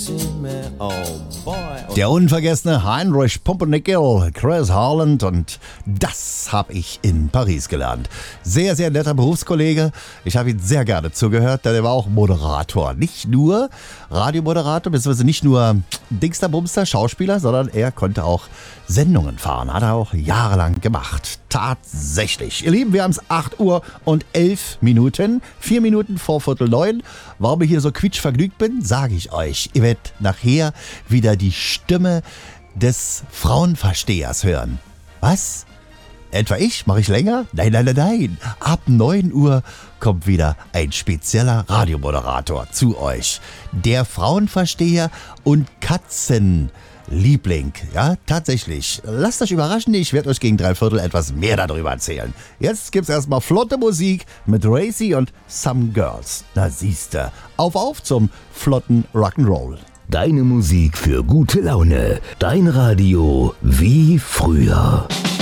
Der unvergessene Heinrich Pumpernickel, Chris Harland, und das habe ich in Paris gelernt. Sehr, sehr netter Berufskollege. Ich habe ihm sehr gerne zugehört, denn er war auch Moderator. Nicht nur Radiomoderator, beziehungsweise nicht nur Dingster-Bumster, Schauspieler, sondern er konnte auch Sendungen fahren. Hat er auch jahrelang gemacht. Tatsächlich. Ihr Lieben, wir haben es 8 Uhr und 11 Minuten. 4 Minuten vor 8:45. Warum ich hier so quietschvergnügt bin, sage ich euch. Ihr werdet nachher wieder die Stimme des Frauenverstehers hören. Was? Etwa ich? Mache ich länger? Nein. Ab 9 Uhr kommt wieder ein spezieller Radiomoderator zu euch. Der Frauenversteher und Katzenliebling. Ja, tatsächlich. Lasst euch überraschen, ich werde euch gegen 3/4 etwas mehr darüber erzählen. Jetzt gibt's erstmal flotte Musik mit Racy und Some Girls. Na siehste. Auf zum flotten Rock'n'Roll. Deine Musik für gute Laune. Dein Radio wie früher.